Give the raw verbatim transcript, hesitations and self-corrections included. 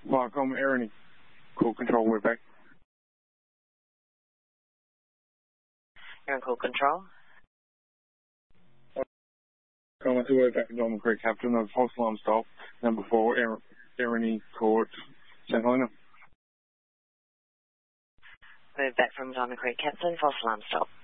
Viacom, Ernie, call control, we're back. Aaron, call control. Come to we're back at Diamond Creek, Captain of false alarm stop, number four, Ernie Court, Saint Helena. Move back from Diamond Creek, Captain, false alarm stop.